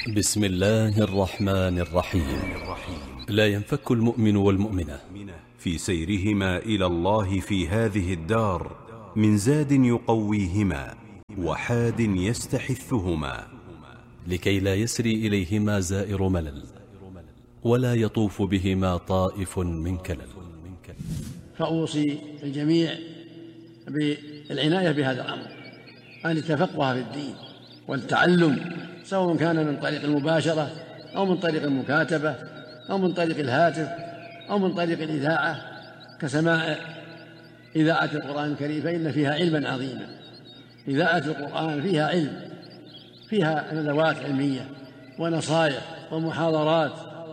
بسم الله الرحمن الرحيم. لا ينفك المؤمن والمؤمنة في سيرهما إلى الله في هذه الدار من زاد يقويهما وحاد يستحثهما، لكي لا يسري إليهما زائر ملل ولا يطوف بهما طائف من كلل. فأوصي الجميع بالعناية بهذا الأمر، أن يتفقه في الدين والتعلم، سواء كان من طريق المباشرة أو من طريق المكاتبة أو من طريق الهاتف أو من طريق الإذاعة كسماع إذاعة القرآن الكريم، فإن فيها علما عظيما. إذاعة القرآن فيها علم، فيها ندوات علمية ونصائح ومحاضرات.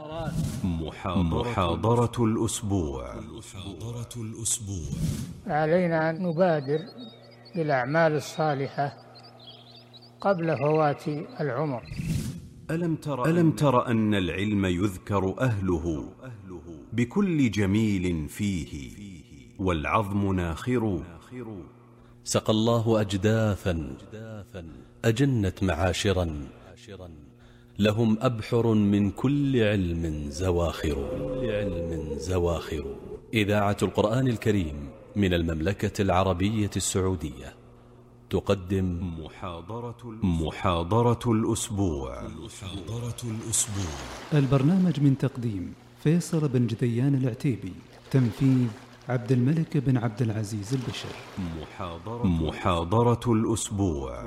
محاضرة الأسبوع. علينا أن نبادر بالأعمال الصالحة قبل فوات العمر. ألم تر أن العلم يذكر أهله بكل جميل فيه والعظم ناخر. سقى الله أجداثا أجنت معاشرا، لهم أبحر من كل علم زواخر. إذاعة القرآن الكريم من المملكة العربية السعودية تقدم محاضرة الأسبوع. البرنامج من تقديم فيصل بن جديان العتيبي، تنفيذ عبد الملك بن عبد العزيز البشر. محاضرة الأسبوع.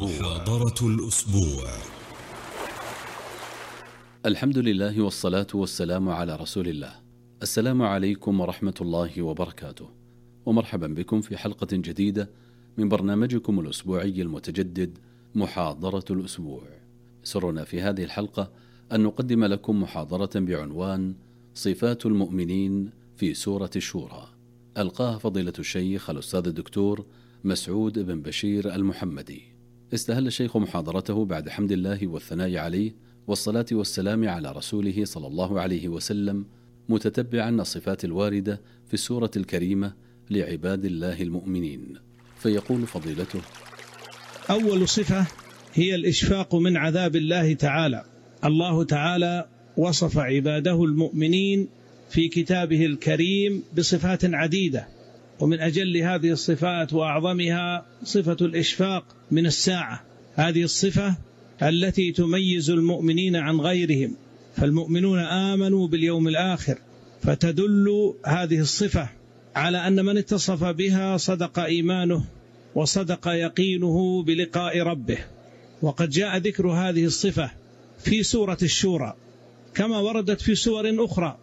الحمد لله والصلاة والسلام على رسول الله. السلام عليكم ورحمة الله وبركاته، ومرحبا بكم في حلقة جديدة من برنامجكم الأسبوعي المتجدد محاضرة الأسبوع. سرنا في هذه الحلقة أن نقدم لكم محاضرة بعنوان صفات المؤمنين في سورة الشورى، ألقاها فضيلة الشيخ الأستاذ الدكتور مسعود بن بشير المحمدي. استهل الشيخ محاضرته بعد حمد الله والثناء عليه والصلاة والسلام على رسوله صلى الله عليه وسلم، متتبعا الصفات الواردة في السورة الكريمة لعباد الله المؤمنين، فيقول فضيلته: أول صفة هي الإشفاق من عذاب الله تعالى. الله تعالى وصف عباده المؤمنين في كتابه الكريم بصفات عديدة، ومن أجل هذه الصفات وأعظمها صفة الإشفاق من الساعة. هذه الصفة التي تميز المؤمنين عن غيرهم، فالمؤمنون آمنوا باليوم الآخر، فتدل هذه الصفة على أن من اتصف بها صدق إيمانه وصدق يقينه بلقاء ربه. وقد جاء ذكر هذه الصفة في سورة الشورى كما وردت في سور أخرى،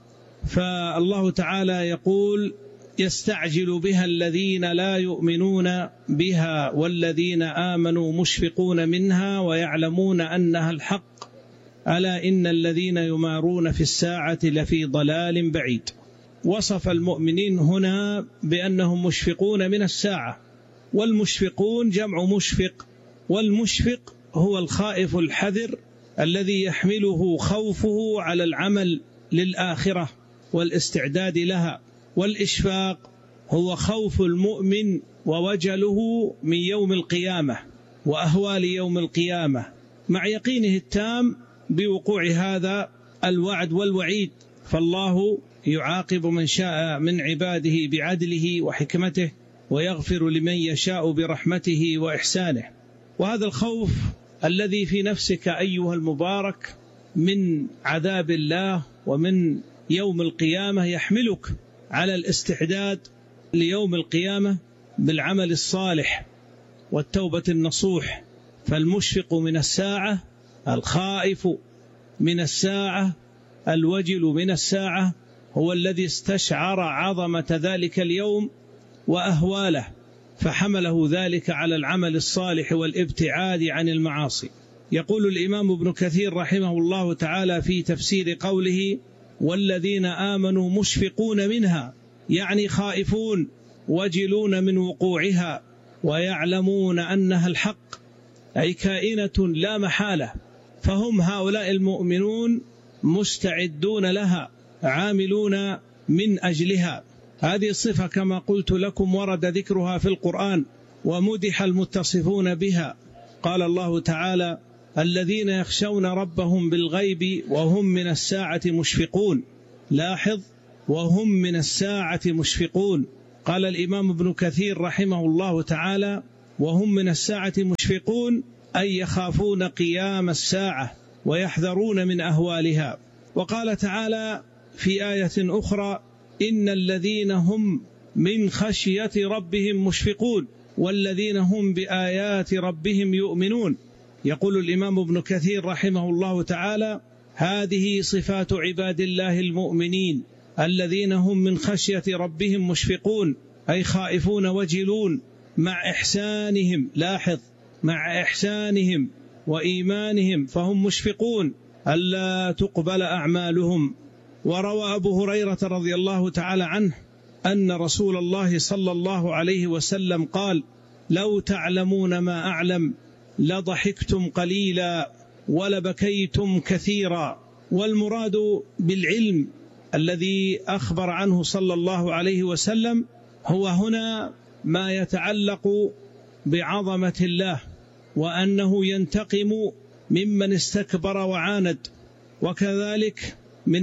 فالله تعالى يقول: يستعجل بها الذين لا يؤمنون بها والذين آمنوا مشفقون منها ويعلمون أنها الحق ألا إن الذين يمارون في الساعة لفي ضلال بعيد. وصف المؤمنين هنا بأنهم مشفقون من الساعة، والمشفقون جمع مشفق، والمشفق هو الخائف الحذر الذي يحمله خوفه على العمل للآخرة والاستعداد لها. والإشفاق هو خوف المؤمن ووجله من يوم القيامة وأهوال يوم القيامة، مع يقينه التام بوقوع هذا الوعد والوعيد. فالله يعاقب من شاء من عباده بعدله وحكمته، ويغفر لمن يشاء برحمته وإحسانه. وهذا الخوف الذي في نفسك أيها المبارك من عذاب الله ومن يوم القيامة يحملك على الاستعداد ليوم القيامة بالعمل الصالح والتوبة النصوح. فالمشفق من الساعة، الخائف من الساعة، الوجل من الساعة، هو الذي استشعر عظمة ذلك اليوم وأهواله، فحمله ذلك على العمل الصالح والابتعاد عن المعاصي. يقول الإمام ابن كثير رحمه الله تعالى في تفسير قوله: والذين آمنوا مشفقون منها، يعني خائفون وجلون من وقوعها ويعلمون أنها الحق، أي كائنة لا محالة. فهم هؤلاء المؤمنون مستعدون لها، عاملون من أجلها. هذه الصفة كما قلت لكم ورد ذكرها في القرآن، ومدح المتصفون بها. قال الله تعالى: الذين يخشون ربهم بالغيب وهم من الساعة مشفقون. لاحظ، وهم من الساعة مشفقون. قال الإمام ابن كثير رحمه الله تعالى: وهم من الساعة مشفقون، أي يخافون قيام الساعة ويحذرون من أهوالها. وقال تعالى في آية أخرى: إن الذين هم من خشية ربهم مشفقون والذين هم بآيات ربهم يؤمنون. يقول الإمام ابن كثير رحمه الله تعالى: هذه صفات عباد الله المؤمنين الذين هم من خشية ربهم مشفقون، أي خائفون وجلون مع إحسانهم. لاحظ، مع إحسانهم وإيمانهم فهم مشفقون ألا تقبل أعمالهم. وروى أبو هريرة رضي الله تعالى عنه أن رسول الله صلى الله عليه وسلم قال: لو تعلمون ما أعلم لضحكتم قليلا ولبكيتم كثيرا. والمراد بالعلم الذي أخبر عنه صلى الله عليه وسلم هو هنا ما يتعلق بعظمة الله، وأنه ينتقم ممن استكبر وعاند. وكذلك من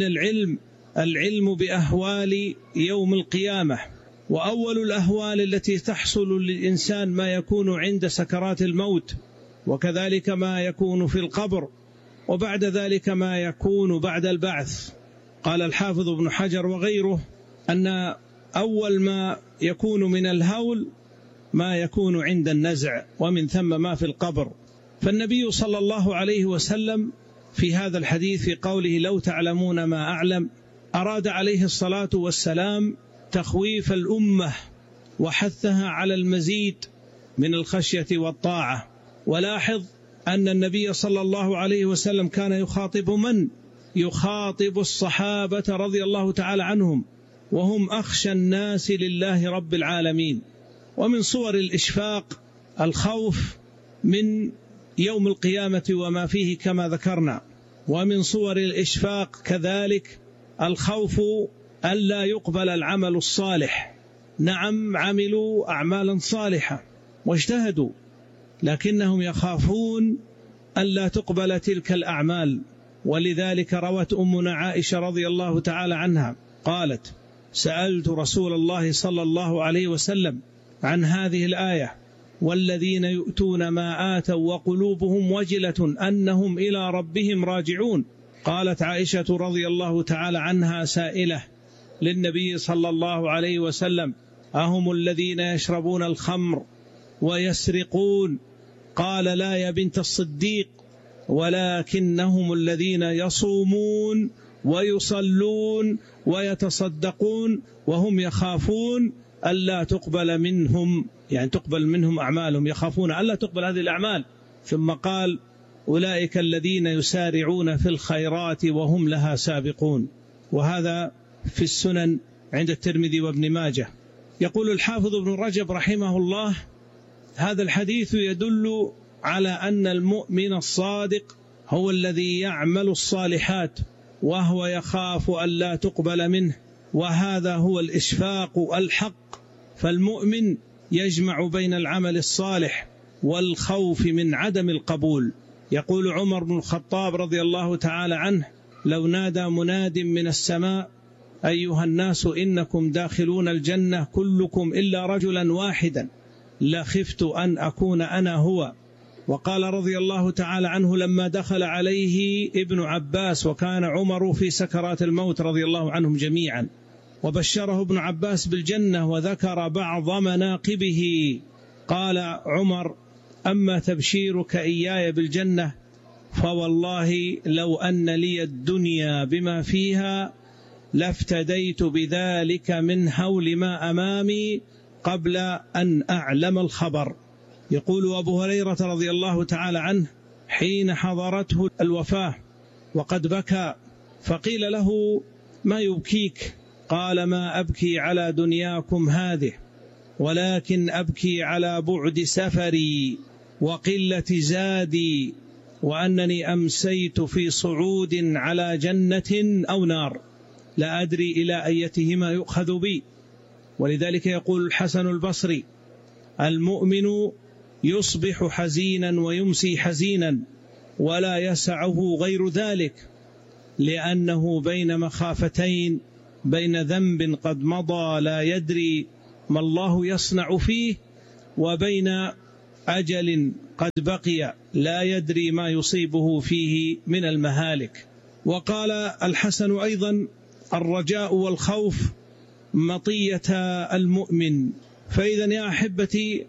العلم بأهوال يوم القيامة، وأول الأهوال التي تحصل للإنسان ما يكون عند سكرات الموت، وكذلك ما يكون في القبر، وبعد ذلك ما يكون بعد البعث. قال الحافظ ابن حجر وغيره أن أول ما يكون من الهول ما يكون عند النزع، ومن ثم ما في القبر. فالنبي صلى الله عليه وسلم في هذا الحديث في قوله لو تعلمون ما أعلم أراد عليه الصلاة والسلام تخويف الأمة وحثها على المزيد من الخشية والطاعة. ولاحظ أن النبي صلى الله عليه وسلم كان يخاطب من؟ يخاطب الصحابة رضي الله تعالى عنهم، وهم أخشى الناس لله رب العالمين. ومن صور الإشفاق الخوف من يوم القيامة وما فيه كما ذكرنا، ومن صور الإشفاق كذلك الخوف ألا يقبل العمل الصالح. نعم، عملوا أعمالا صالحة واجتهدوا، لكنهم يخافون ألا تقبل تلك الأعمال. ولذلك روت أمنا عائشة رضي الله تعالى عنها قالت: سألت رسول الله صلى الله عليه وسلم عن هذه الآية: والذين يؤتون ما آتوا وقلوبهم وجلة أنهم إلى ربهم راجعون. قالت عائشة رضي الله تعالى عنها سائلة للنبي صلى الله عليه وسلم: أهم الذين يشربون الخمر ويسرقون؟ قال: لا يا بنت الصديق، ولكنهم الذين يصومون ويصلون ويتصدقون وهم يخافون ألا تقبل منهم، يعني تقبل منهم أعمالهم، يخافون ألا تقبل هذه الأعمال. ثم قال: أولئك الذين يسارعون في الخيرات وهم لها سابقون. وهذا في السنن عند الترمذي وابن ماجه. يقول الحافظ ابن رجب رحمه الله: هذا الحديث يدل على أن المؤمن الصادق هو الذي يعمل الصالحات وهو يخاف ألا تقبل منه، وهذا هو الإشفاق الحق. فالمؤمن يجمع بين العمل الصالح والخوف من عدم القبول. يقول عمر بن الخطاب رضي الله تعالى عنه: لو نادى مناد من السماء: أيها الناس إنكم داخلون الجنة كلكم إلا رجلا واحدا، لخفت أن أكون أنا هو. وقال رضي الله تعالى عنه لما دخل عليه ابن عباس وكان عمر في سكرات الموت رضي الله عنهم جميعا، وبشره ابن عباس بالجنة وذكر بعض مناقبه، قال عمر: أما تبشيرك إياي بالجنة فوالله لو أن لي الدنيا بما فيها لافتديت بذلك من هول ما أمامي قبل أن أعلم الخبر. يقول أبو هريرة رضي الله تعالى عنه: حين حضرته الوفاة وقد بكى فقيل له: ما يبكيك؟ قال: ما أبكي على دنياكم هذه، ولكن أبكي على بعد سفري وقلة زادي، وأنني أمسيت في صعود على جنة أو نار لا أدري إلى أيتهما يؤخذ بي. ولذلك يقول الحسن المؤمن يصبح حزينا ويمسي حزينا، ولا يسعه غير ذلك، لأنه بين مخافتين، بين ذنب قد مضى لا يدري ما الله يصنع فيه، وبين أجل قد بقي لا يدري ما يصيبه فيه من المهالك. وقال الحسن أيضا: الرجاء والخوف مطية المؤمن. فإذا يا أحبتي،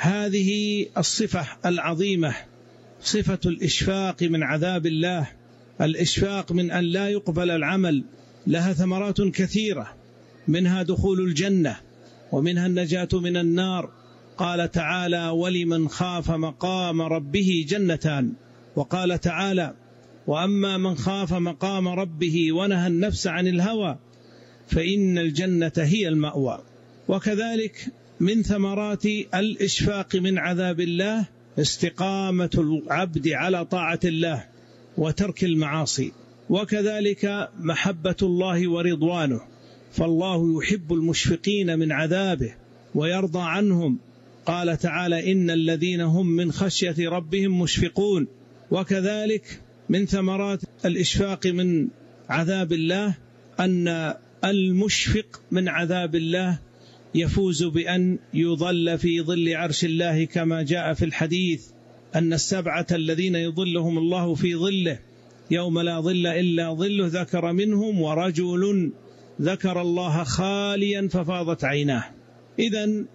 هذه الصفة العظيمة، صفة الإشفاق من عذاب الله، الإشفاق من أن لا يقبل العمل، لها ثمرات كثيرة، منها دخول الجنة، ومنها النجاة من النار. قال تعالى: ولمن خاف مقام ربه جنتان. وقال تعالى: وأما من خاف مقام ربه ونهى النفس عن الهوى فإن الجنة هي المأوى. وكذلك من ثمرات الإشفاق من عذاب الله استقامة العبد على طاعة الله وترك المعاصي، وكذلك محبة الله ورضوانه، فالله يحب المشفقين من عذابه ويرضى عنهم. قال تعالى: إن الذين هم من خشية ربهم مشفقون. وكذلك من ثمرات الإشفاق من عذاب الله أن المشفق من عذاب الله يفوز بأن يظل في ظل عرش الله، كما جاء في الحديث أن السبعة الذين يظلهم الله في ظله يوم لا ظل إلا ظله، ذكر منهم: ورجل ذكر الله خاليا ففاضت عيناه. إذن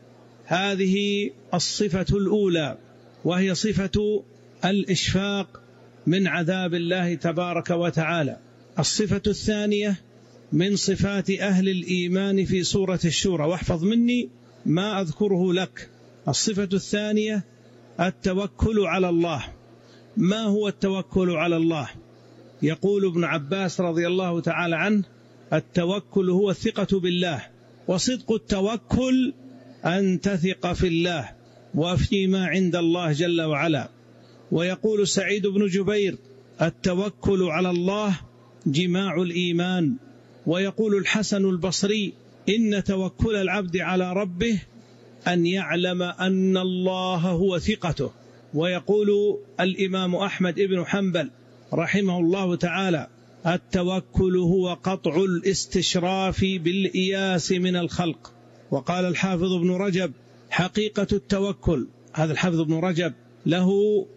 هذه الصفة الأولى، وهي صفة الإشفاق من عذاب الله تبارك وتعالى. الصفة الثانية من صفات أهل الإيمان في سورة الشورى، واحفظ مني ما أذكره لك. الصفة الثانية التوكل على الله. ما هو التوكل على الله؟ يقول ابن عباس رضي الله تعالى عنه: التوكل هو الثقة بالله، وصدق التوكل أن تثق في الله وفيما عند الله جل وعلا. ويقول سعيد بن جبير: التوكل على الله جماع الإيمان. ويقول الحسن البصري: إن توكل العبد على ربه أن يعلم أن الله هو ثقته. ويقول الإمام أحمد بن حنبل رحمه الله تعالى: التوكل هو قطع الاستشراف بالإياس من الخلق. وقال الحافظ ابن رجب: حقيقة التوكل، هذا الحافظ ابن رجب له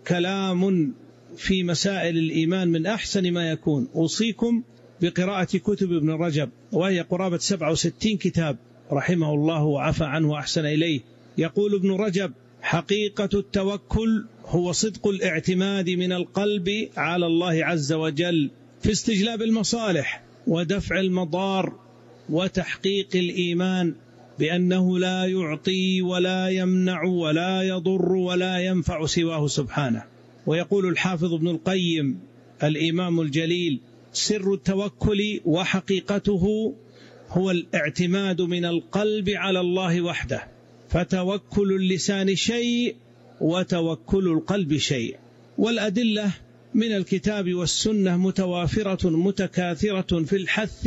كلام في مسائل الإيمان من أحسن ما يكون. أوصيكم بقراءة كتب ابن رجب، وهي قرابة 67 كتاب رحمه الله وعفى عنه وأحسن إليه. يقول ابن رجب: حقيقة التوكل هو صدق الاعتماد من القلب على الله عز وجل في استجلاب المصالح ودفع المضار وتحقيق الإيمان بأنه لا يعطي ولا يمنع ولا يضر ولا ينفع سواه سبحانه. ويقول الحافظ ابن القيم الإمام الجليل: سر التوكل وحقيقته هو الاعتماد من القلب على الله وحده، فتوكل اللسان شيء وتوكل القلب شيء. والأدلة من الكتاب والسنة متوافرة متكاثرة في الحث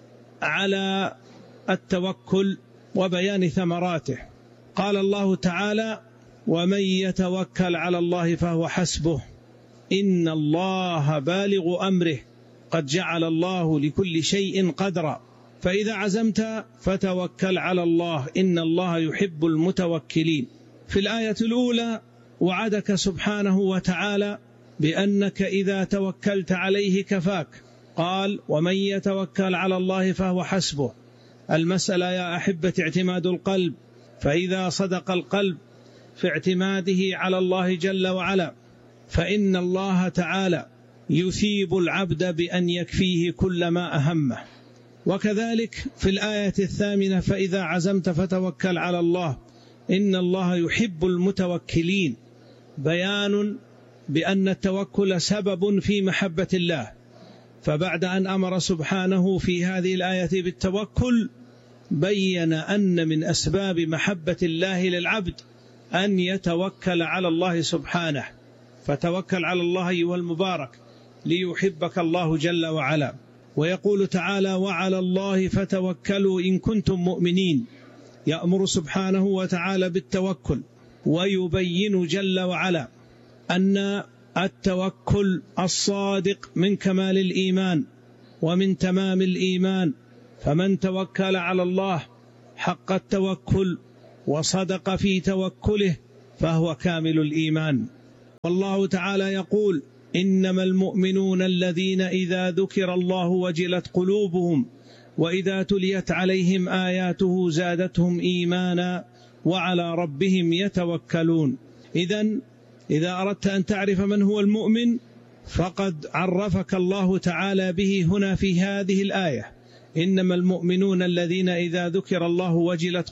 على التوكل وبيان ثمراته. قال الله تعالى: ومن يتوكل على الله فهو حسبه إن الله بالغ أمره قد جعل الله لكل شيء قدرا فإذا عزمت فتوكل على الله إن الله يحب المتوكلين. في الآية الأولى وعدك سبحانه وتعالى بأنك إذا توكلت عليه كفاك. قال: ومن يتوكل على الله فهو حسبه. المسألة يا أحبة اعتماد القلب، فإذا صدق القلب في اعتماده على الله جل وعلا فإن الله تعالى يثيب العبد بأن يكفيه كل ما أهمه. وكذلك في الآية الثامنة: فإذا عزمت فتوكل على الله إن الله يحب المتوكلين، بيان بأن التوكل سبب في محبة الله. فبعد أن أمر سبحانه في هذه الآية بالتوكل بين أن من أسباب محبة الله للعبد أن يتوكل على الله سبحانه. فتوكل على الله أيها المبارك ليحبك الله جل وعلا. ويقول تعالى: وعلى الله فتوكلوا إن كنتم مؤمنين. يأمر سبحانه وتعالى بالتوكل، ويبين جل وعلا أن التوكل الصادق من كمال الإيمان ومن تمام الإيمان، فمن توكل على الله حق التوكل وصدق في توكله فهو كامل الإيمان. والله تعالى يقول: إنما المؤمنون الذين إذا ذكر الله وجلت قلوبهم وإذا تليت عليهم آياته زادتهم إيمانا وعلى ربهم يتوكلون. إذا أردت أن تعرف من هو المؤمن فقد عرفك الله تعالى به هنا في هذه الآية: إنما المؤمنون الذين إذا ذكر الله وجلت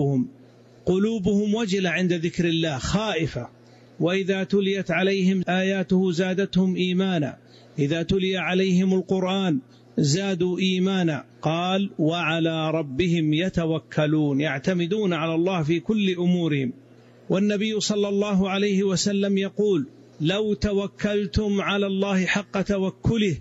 قلوبهم وجلة عند ذكر الله، خائفة. وإذا تليت عليهم آياته زادتهم إيمانا، إذا تلي عليهم القرآن زادوا إيمانا. قال: وعلى ربهم يتوكلون، يعتمدون على الله في كل أمورهم. والنبي صلى الله عليه وسلم يقول: لو توكلتم على الله حق توكله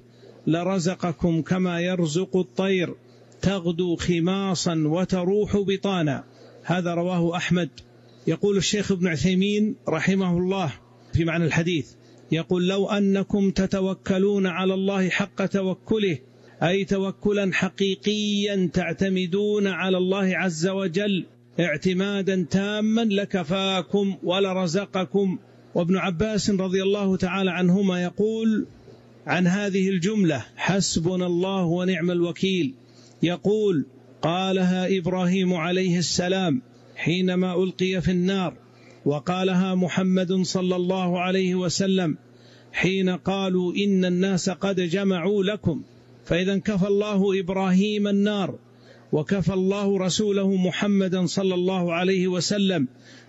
لرزقكم كما يرزق الطير تغدو خماصا وتروح بطانا. هذا رواه أحمد. يقول الشيخ ابن عثيمين رحمه الله في معنى الحديث، يقول: لو أنكم تتوكلون على الله حق توكله، أي توكلا حقيقيا تعتمدون على الله عز وجل اعتمادا تاما، لكفاكم ولرزقكم. وابن عباس رضي الله تعالى عنهما يقول عن هذه الجملة: حسبنا الله ونعم الوكيل. يقول: قالها إبراهيم عليه السلام حينما ألقي في النار، وقالها محمد صلى الله عليه وسلم حين قالوا إن الناس قد جمعوا لكم. فإذا كفى الله إبراهيم النار وكفى الله رسوله محمدا صلى الله عليه وسلم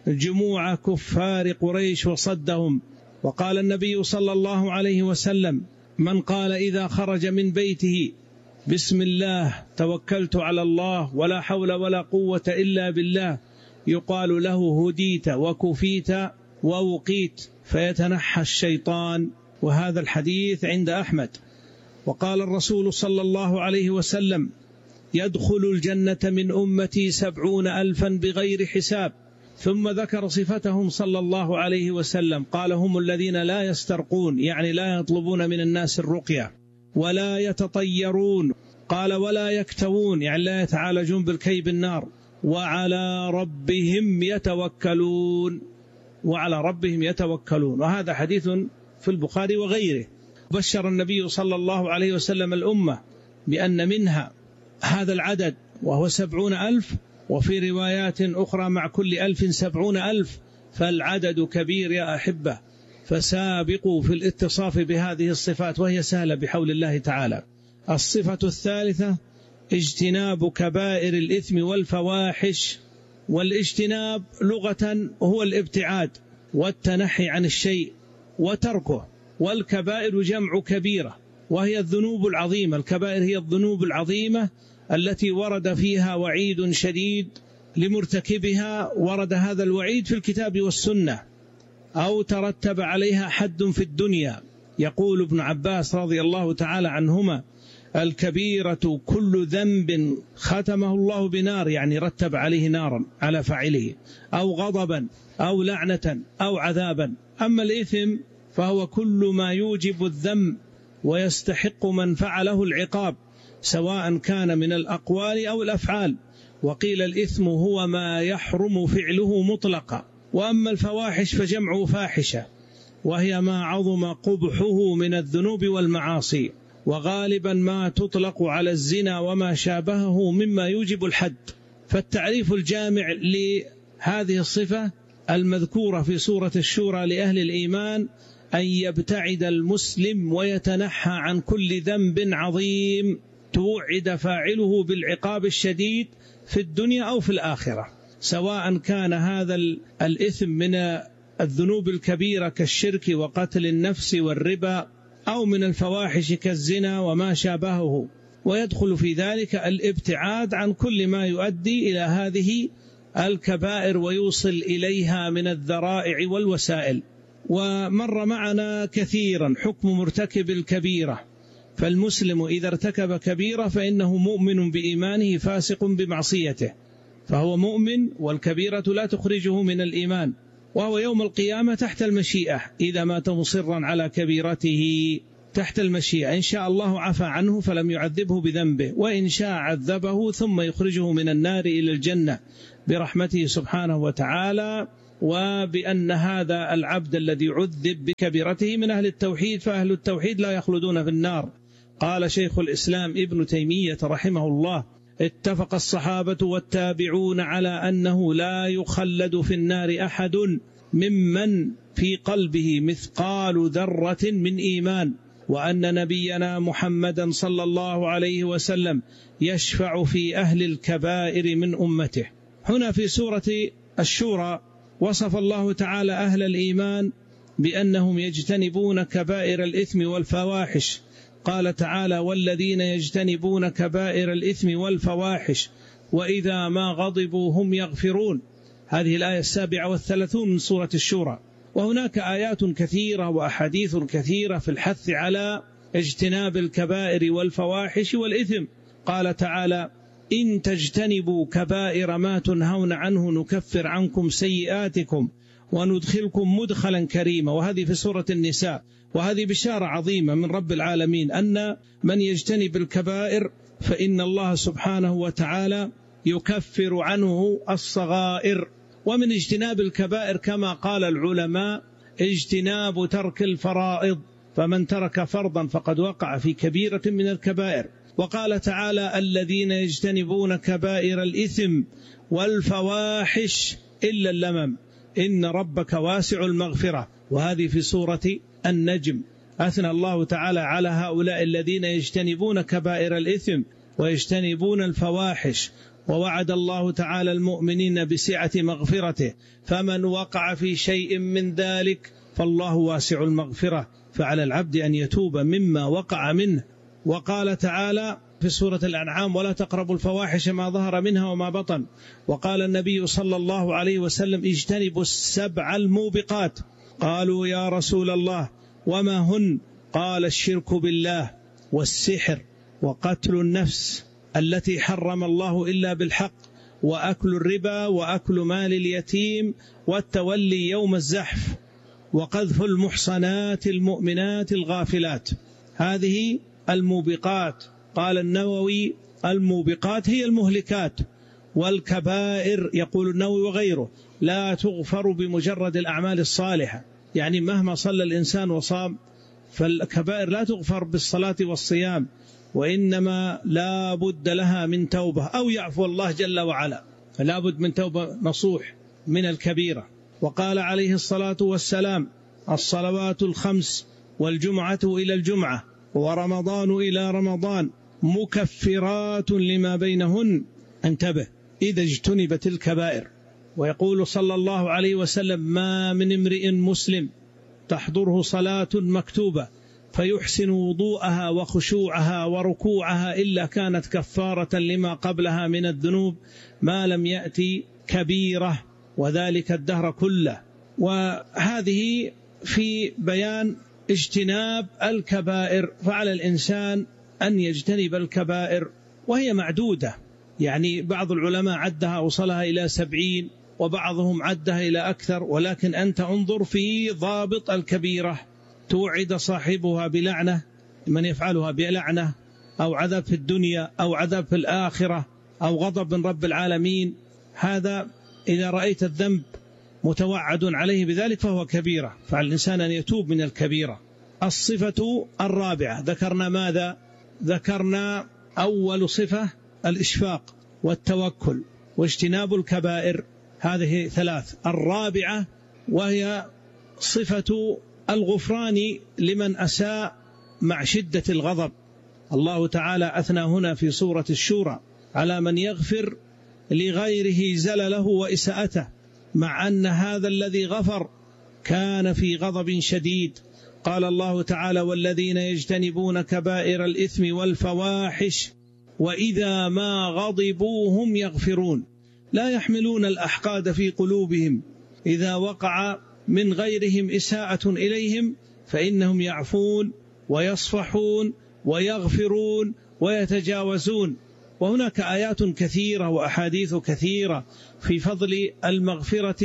جموع كفار قريش وصدهم. وقال النبي صلى الله عليه وسلم: من قال إذا خرج من بيته بسم الله توكلت على الله ولا حول ولا قوة إلا بالله، يقال له هديت وكفيت ووقيت، فيتنحى الشيطان. وهذا الحديث عند أحمد. وقال الرسول صلى الله عليه وسلم: يدخل الجنة من أمتي 70,000 بغير حساب. ثم ذكر صفتهم صلى الله عليه وسلم، قال: هم الذين لا يسترقون، يعني لا يطلبون من الناس الرقية، ولا يتطيرون، قال: ولا يكتوون، يعني لا يتعالجون بالكي بالنار، وعلى ربهم يتوكلون. وعلى ربهم يتوكلون. وهذا حديث في البخاري وغيره. بشر النبي صلى الله عليه وسلم الأمة بأن منها هذا العدد وهو 70,000، وفي روايات أخرى مع كل 1000 70,000، فالعدد كبير يا أحبة. فسابقوا في الاتصاف بهذه الصفات وهي سهلة بحول الله تعالى. الصفة الثالثة: اجتناب كبائر الإثم والفواحش. والاجتناب لغة هو الابتعاد والتنحي عن الشيء وتركه، والكبائر جمع كبيرة وهي الذنوب العظيمة. الكبائر هي الذنوب العظيمة التي ورد فيها وعيد شديد لمرتكبها، ورد هذا الوعيد في الكتاب والسنة أو ترتب عليها حد في الدنيا. يقول ابن عباس رضي الله تعالى عنهما: الكبيرة كل ذنب ختمه الله بنار، يعني رتب عليه نارا على فاعله، أو غضبا أو لعنة أو عذابا. أما الإثم فهو كل ما يوجب الذنب ويستحق من فعله العقاب، سواء كان من الأقوال أو الأفعال. وقيل الإثم هو ما يحرم فعله مطلقا. وأما الفواحش فجمع فاحشة، وهي ما عظم قبحه من الذنوب والمعاصي، وغالبا ما تطلق على الزنا وما شابهه مما يوجب الحد. فالتعريف الجامع لهذه الصفة المذكورة في سورة الشورى لأهل الإيمان أن يبتعد المسلم ويتنحى عن كل ذنب عظيم توعد فاعله بالعقاب الشديد في الدنيا أو في الآخرة، سواء كان هذا الإثم من الذنوب الكبيرة كالشرك وقتل النفس والربا، أو من الفواحش كالزنا وما شابهه. ويدخل في ذلك الابتعاد عن كل ما يؤدي إلى هذه الكبائر ويوصل إليها من الذرائع والوسائل. ومر معنا كثيرا حكم مرتكب الكبيرة. فالمسلم إذا ارتكب كبيرة فإنه مؤمن بإيمانه فاسق بمعصيته، فهو مؤمن، والكبيرة لا تخرجه من الإيمان. وهو يوم القيامة تحت المشيئة، إذا مات مصرا على كبيرته تحت المشيئة، إن شاء الله عفى عنه فلم يعذبه بذنبه، وإن شاء عذبه ثم يخرجه من النار إلى الجنة برحمته سبحانه وتعالى. وبأن هذا العبد الذي عذب بكبيرته من أهل التوحيد، فأهل التوحيد لا يخلدون في النار. قال شيخ الإسلام ابن تيمية رحمه الله: اتفق الصحابة والتابعون على أنه لا يخلد في النار أحد ممن في قلبه مثقال ذرة من إيمان، وأن نبينا محمدا صلى الله عليه وسلم يشفع في أهل الكبائر من أمته. هنا في سورة الشورى وصف الله تعالى أهل الإيمان بأنهم يجتنبون كبائر الإثم والفواحش. قال تعالى: والذين يجتنبون كبائر الإثم والفواحش وإذا ما غضبوا هم يغفرون. هذه الآية 37 من سورة الشورى. وهناك آيات كثيرة وأحاديث كثيرة في الحث على اجتناب الكبائر والفواحش والإثم. قال تعالى: إن تجتنبوا كبائر ما تنهون عنه نكفر عنكم سيئاتكم وندخلكم مدخلا كريما. وهذه في سورة النساء. وهذه بشارة عظيمة من رب العالمين أن من يجتنب الكبائر فإن الله سبحانه وتعالى يكفر عنه الصغائر. ومن اجتناب الكبائر كما قال العلماء اجتناب ترك الفرائض، فمن ترك فرضا فقد وقع في كبيرة من الكبائر. وقال تعالى: الذين يجتنبون كبائر الإثم والفواحش إلا اللمم إن ربك واسع المغفرة. وهذه في سورة النجم. أثنى الله تعالى على هؤلاء الذين يجتنبون كبائر الإثم ويجتنبون الفواحش، ووعد الله تعالى المؤمنين بسعة مغفرته، فمن وقع في شيء من ذلك فالله واسع المغفرة، فعلى العبد أن يتوب مما وقع منه. وقال تعالى في سورة الأنعام: ولا تقربوا الفواحش ما ظهر منها وما بطن. وقال النبي صلى الله عليه وسلم: اجتنبوا السبع الموبقات. قالوا: يا رسول الله وما هن؟ قال: الشرك بالله والسحر وقتل النفس التي حرم الله إلا بالحق وأكل الربا وأكل مال اليتيم والتولي يوم الزحف وقذف المحصنات المؤمنات الغافلات. هذه الموبقات. قال النووي: الموبقات هي المهلكات، والكبائر يقول النووي وغيره لا تغفر بمجرد الأعمال الصالحة، يعني مهما صلى الإنسان وصام فالكبائر لا تغفر بالصلاة والصيام، وإنما لا بد لها من توبة أو يعفو الله جل وعلا، فلا بد من توبة نصوح من الكبيرة. وقال عليه الصلاة والسلام: الصلوات الخمس والجمعة إلى الجمعة ورمضان إلى رمضان مكفرات لما بينهن. انتبه إذا اجتنبت الكبائر. ويقول صلى الله عليه وسلم: ما من امرئ مسلم تحضره صلاة مكتوبة فيحسن وضوءها وخشوعها وركوعها إلا كانت كفارة لما قبلها من الذنوب ما لم يأتي كبيرة، وذلك الدهر كله. وهذه في بيان اجتناب الكبائر. فعلى الإنسان أن يجتنب الكبائر، وهي معدودة، يعني بعض العلماء عدها وصلها إلى 70 وبعضهم عدها إلى أكثر، ولكن أنت انظر في ضابط الكبيرة. توعد صاحبها بلعنة، من يفعلها بلعنة أو عذاب في الدنيا أو عذاب في الآخرة أو غضب من رب العالمين. هذا إذا رأيت الذنب متوعد عليه بذلك فهو كبيرة، فعلى الإنسان أن يتوب من الكبيرة. الصفة الرابعة ذكرنا ماذا؟ ذكرنا أول صفة الإشفاق والتوكل واجتناب الكبائر، هذه 3. الرابعة وهي صفة الغفران لمن أساء مع شدة الغضب. الله تعالى أثنى هنا في سورة الشورى على من يغفر لغيره زلله وإساءته، مع أن هذا الذي غفر كان في غضب شديد. قال الله تعالى: والذين يجتنبون كبائر الإثم والفواحش وإذا ما غضبوا هم يغفرون، لا يحملون الأحقاد في قلوبهم إذا وقع من غيرهم إساءة إليهم فإنهم يعفون ويصفحون ويغفرون ويتجاوزون. وهناك آيات كثيرة وأحاديث كثيرة في فضل المغفرة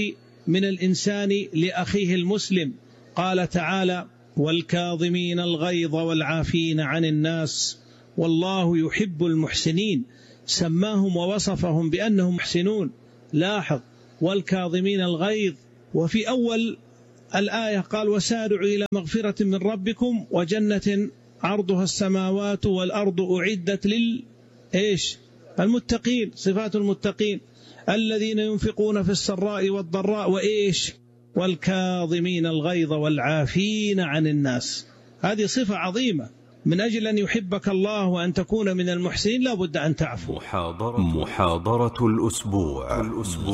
من الإنسان لأخيه المسلم. قال تعالى: والكاظمين الغيظ والعافين عن الناس والله يحب المحسنين. سماهم ووصفهم بأنهم محسنون. لاحظ: والكاظمين الغيظ. وفي أول الآية قال: وسارعوا إلى مغفرة من ربكم وجنة عرضها السماوات والأرض أعدت المتقين. صفات المتقين: الذين ينفقون في السراء والضراء والكاظمين الغيظ والعافين عن الناس. هذه صفة عظيمة. من أجل أن يحبك الله وأن تكون من المحسنين لا بد أن تعفو. محاضرة الأسبوع.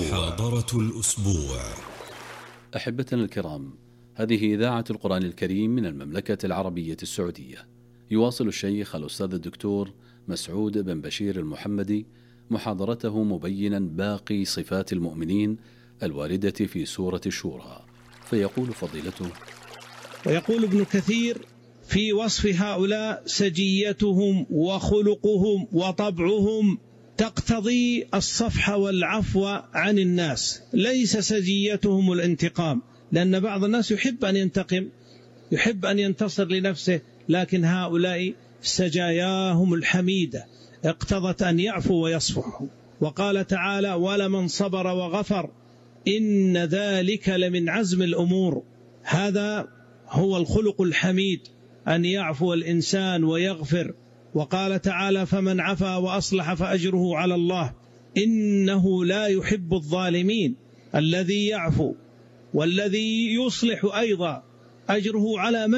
أحبتنا الكرام، هذه إذاعة القرآن الكريم من المملكة العربية السعودية. يواصل الشيخ الأستاذ الدكتور مسعود بن بشير المحمدي محاضرته مبينا باقي صفات المؤمنين الواردة في سورة الشورى، فيقول فضيلته: ويقول ابن كثير في وصف هؤلاء: سجيتهم وخلقهم وطبعهم تقتضي الصفح والعفو عن الناس، ليس سجيتهم الانتقام، لأن بعض الناس يحب أن ينتقم، يحب أن ينتصر لنفسه، لكن هؤلاء سجاياهم الحميدة اقتضت أن يعفو ويصفحوا. وقال تعالى: ولمن صبر وغفر إن ذلك لمن عزم الأمور. هذا هو الخلق الحميد، أن يعفو الإنسان ويغفر. وقال تعالى: فمن عفا وأصلح فأجره على الله إنه لا يحب الظالمين. الذي يعفو والذي يصلح أيضا أجره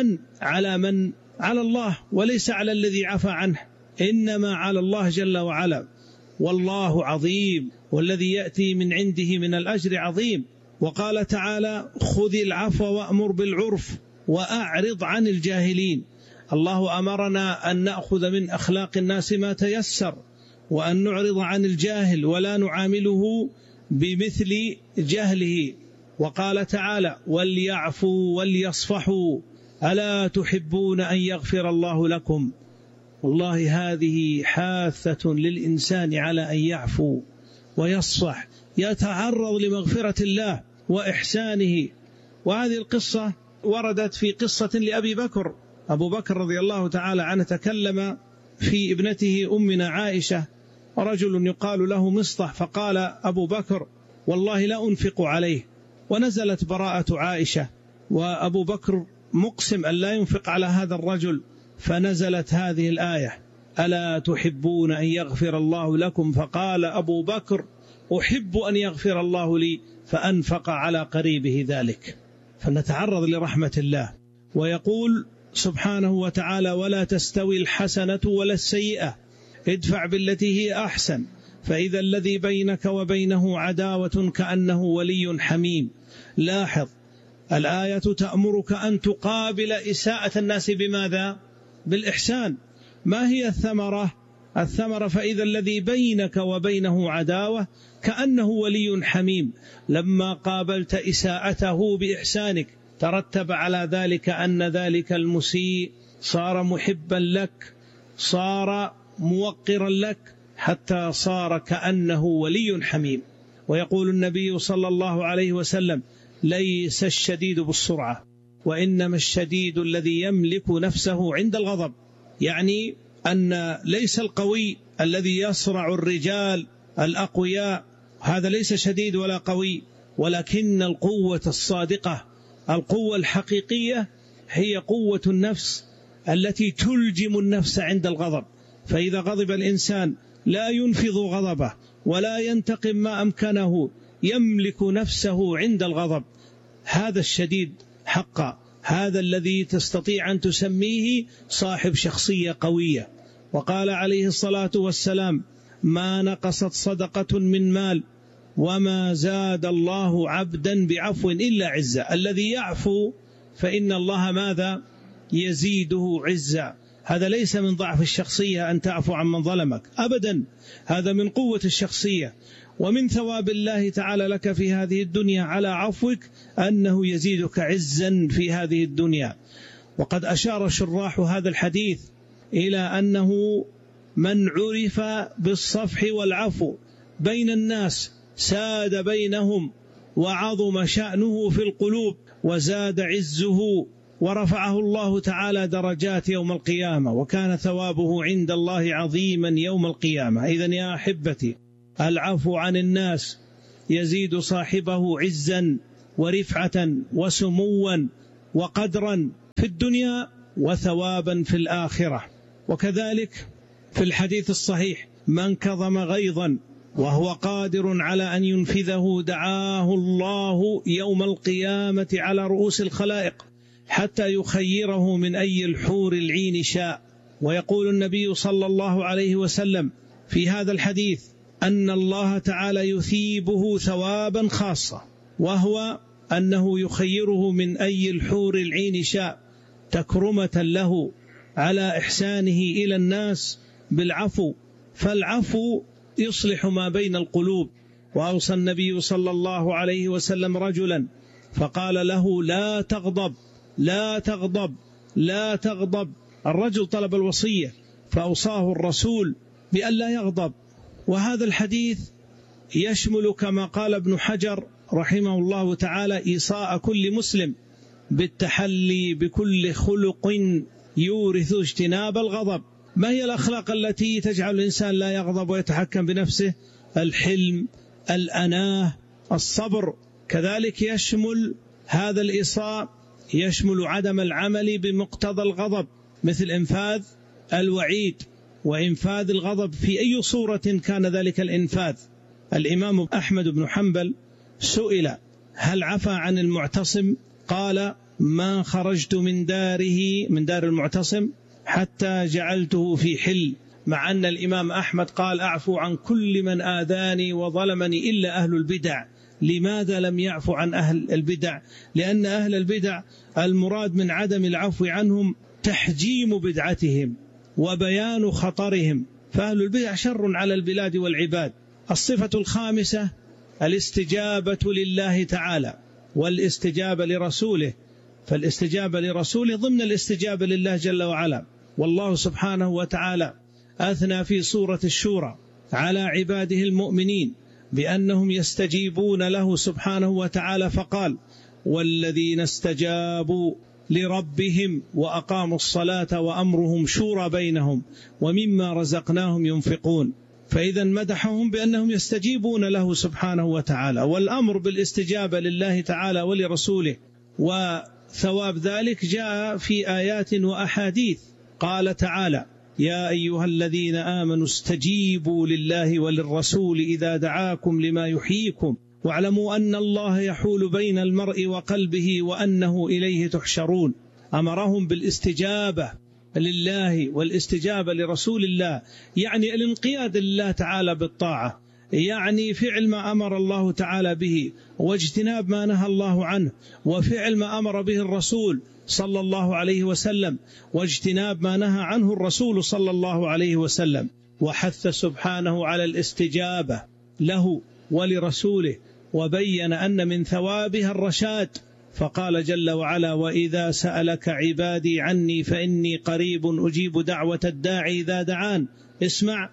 على الله، وليس على الذي عفى عنه، إنما على الله جل وعلا. والله عظيم، والذي يأتي من عنده من الأجر عظيم. وقال تعالى: خذ العفو وأمر بالعرف وأعرض عن الجاهلين. الله أمرنا أن نأخذ من أخلاق الناس ما تيسر، وأن نعرض عن الجاهل ولا نعامله بمثل جهله. وقال تعالى: وليعفوا وليصفحوا ألا تحبون أن يغفر الله لكم. والله هذه حاثة للإنسان على أن يعفو ويصفح، يتعرض لمغفرة الله وإحسانه. وهذه القصة وردت في قصة لأبي بكر. أبو بكر رضي الله تعالى عنه تكلم في ابنته أمنا عائشة، ورجل يقال له مصطح، فقال أبو بكر: والله لا أنفق عليه. ونزلت براءة عائشة، وأبو بكر مقسم أن لا ينفق على هذا الرجل، فنزلت هذه الآية: ألا تحبون أن يغفر الله لكم؟ فقال أبو بكر: أحب أن يغفر الله لي، فأنفق على قريبه ذلك. فنتعرض لرحمة الله. ويقول سبحانه وتعالى: ولا تستوي الحسنة ولا السيئة ادفع بالتي هي أحسن فإذا الذي بينك وبينه عداوة كأنه ولي حميم. لاحظ، الآية تأمرك أن تقابل إساءة الناس بماذا؟ بالإحسان. ما هي الثمرة؟ الثمرة فإذا الذي بينك وبينه عداوة كأنه ولي حميم. لما قابلت إساءته بإحسانك ترتب على ذلك أن ذلك المسيء صار محبا لك، صار موقرا لك، حتى صار كأنه ولي حميم. ويقول النبي صلى الله عليه وسلم: ليس الشديد بالسرعة وإنما الشديد الذي يملك نفسه عند الغضب. يعني أن ليس القوي الذي يصرع الرجال الأقوياء، هذا ليس شديد ولا قوي، ولكن القوة الصادقة، القوة الحقيقية هي قوة النفس التي تلجم النفس عند الغضب. فإذا غضب الإنسان لا ينفض غضبه ولا ينتقم ما أمكنه، يملك نفسه عند الغضب. هذا الشديد حقا، هذا الذي تستطيع أن تسميه صاحب شخصية قوية. وقال عليه الصلاة والسلام: ما نقصت صدقة من مال وما زاد الله عبدا بعفو إلا عزة. الذي يعفو فإن الله ماذا؟ يزيده عزة. هذا ليس من ضعف الشخصية أن تعفو عن من ظلمك أبدا، هذا من قوة الشخصية. ومن ثواب الله تعالى لك في هذه الدنيا على عفوك أنه يزيدك عزا في هذه الدنيا. وقد أشار شراح هذا الحديث إلى أنه من عرف بالصفح والعفو بين الناس ساد بينهم وعظم شأنه في القلوب وزاد عزه ورفعه الله تعالى درجات يوم القيامة، وكان ثوابه عند الله عظيما يوم القيامة. إذن يا أحبتي، العفو عن الناس يزيد صاحبه عزا ورفعة وسموا وقدرا في الدنيا وثوابا في الآخرة. وكذلك في الحديث الصحيح: من كظم غيظا وهو قادر على أن ينفذه دعاه الله يوم القيامة على رؤوس الخلائق حتى يخيره من أي الحور العين شاء. ويقول النبي صلى الله عليه وسلم في هذا الحديث أن الله تعالى يثيبه ثوابا خاصة، وهو أنه يخيره من أي الحور العين شاء، تكرمة له على إحسانه إلى الناس بالعفو، فالعفو يصلح ما بين القلوب. وأوصى النبي صلى الله عليه وسلم رجلا فقال له: لا تغضب لا تغضب لا تغضب. الرجل طلب الوصية فأوصاه الرسول بأن لا يغضب. وهذا الحديث يشمل كما قال ابن حجر رحمه الله تعالى إيصاء كل مسلم بالتحلي بكل خلق يورث اجتناب الغضب. ما هي الأخلاق التي تجعل الإنسان لا يغضب ويتحكم بنفسه؟ الحلم، الأناه، الصبر. كذلك يشمل هذا الإيصاء يشمل عدم العمل بمقتضى الغضب، مثل إنفاذ الوعيد وإنفاذ الغضب في أي صورة كان ذلك الإنفاذ. الإمام أحمد بن حنبل سئل: هل عفى عن المعتصم؟ قال: ما خرجت من دار المعتصم حتى جعلته في حل. مع أن الإمام أحمد قال: أعفو عن كل من آذاني وظلمني إلا أهل البدع. لماذا لم يعفو عن أهل البدع؟ لأن أهل البدع المراد من عدم العفو عنهم تحجيم بدعتهم وبيان خطرهم، فأهل البدع شر على البلاد والعباد. الصفة الخامسة الاستجابة لله تعالى والاستجابة لرسوله، فالاستجابة لرسوله ضمن الاستجابة لله جل وعلا. والله سبحانه وتعالى أثنى في سورة الشورى على عباده المؤمنين بأنهم يستجيبون له سبحانه وتعالى، فقال: والذين استجابوا لربهم وأقاموا الصلاة وأمرهم شورى بينهم ومما رزقناهم ينفقون. فإذا مدحهم بأنهم يستجيبون له سبحانه وتعالى، والأمر بالاستجابة لله تعالى ولرسوله وثواب ذلك جاء في آيات وأحاديث. قال تعالى: يا أيها الذين آمنوا استجيبوا لله وللرسول إذا دعاكم لما يحييكم واعلموا أن الله يحول بين المرء وقلبه وأنه إليه تحشرون. أمرهم بالاستجابة لله والاستجابة لرسول الله، يعني الانقياد لله تعالى بالطاعة، يعني فعل ما أمر الله تعالى به واجتناب ما نهى الله عنه، وفعل ما أمر به الرسول صلى الله عليه وسلم واجتناب ما نهى عنه الرسول صلى الله عليه وسلم. وحث سبحانه على الاستجابة له ولرسوله، وبين أن من ثوابها الرشاد، فقال جل وعلا: وإذا سألك عبادي عني فإني قريب أجيب دعوة الداعي إذا دعان اسمع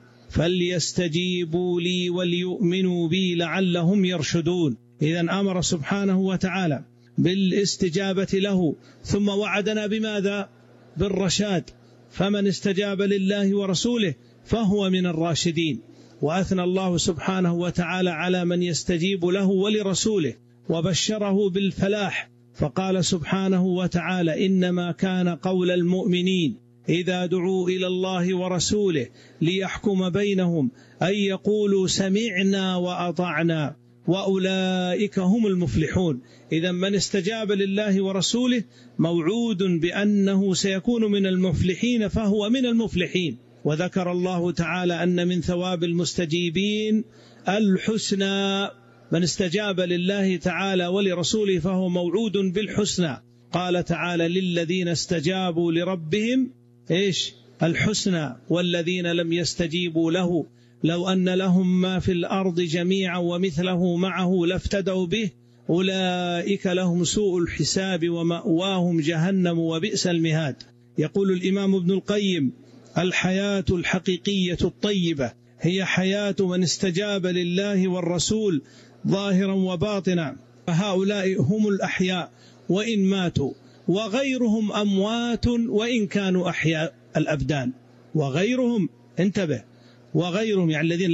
فليستجيبوا لي وليؤمنوا بي لعلهم يرشدون. إذن أمر سبحانه وتعالى بالاستجابة له، ثم وعدنا بماذا؟ بالرشاد. فمن استجاب لله ورسوله فهو من الراشدين. وأثنى الله سبحانه وتعالى على من يستجيب له ولرسوله وبشره بالفلاح، فقال سبحانه وتعالى: إنما كان قول المؤمنين إذا دعوا إلى الله ورسوله ليحكم بينهم أن يقولوا سمعنا وأطعنا وأولئك هم المفلحون. إذا من استجاب لله ورسوله موعود بأنه سيكون من المفلحين، فهو من المفلحين. وذكر الله تعالى أن من ثواب المستجيبين الحسنى، من استجاب لله تعالى ولرسوله فهو موعود بالحسنى. قال تعالى: للذين استجابوا لربهم إيش؟ الحسنى، والذين لم يستجيبوا له لو أن لهم ما في الأرض جميعا ومثله معه لافتدوا به أولئك لهم سوء الحساب ومأواهم جهنم وبئس المهاد. يقول الإمام ابن القيم: الحياة الحقيقية الطيبة هي حياة من استجاب لله والرسول ظاهرا وباطنا فهؤلاء هم الأحياء وإن ماتوا، وغيرهم أموات وإن كانوا أحياء الأبدان. وغيرهم، انتبه، وغيرهم يعني الذين